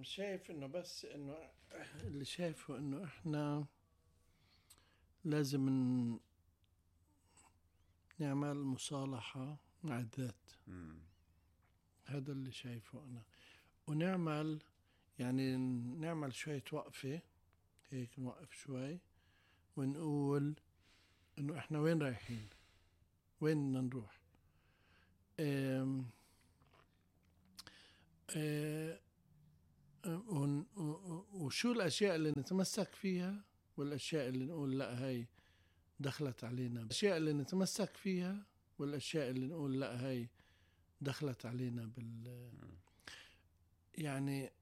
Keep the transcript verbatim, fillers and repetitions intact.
شايف إنه بس إنه اللي شايفه إنه إحنا لازم نعمل مصالحة مع الذات. مم. هذا اللي شايفه أنا. ونعمل يعني نعمل شوية وقفة هيك، نوقف شوي ونقول إنه إحنا وين رايحين، وين بدنا نروح، أم أه وشو الأشياء اللي نتمسك فيها والأشياء اللي نقول لا هاي دخلت علينا، الأشياء اللي نتمسك فيها والأشياء اللي نقول لا هاي دخلت علينا بال يعني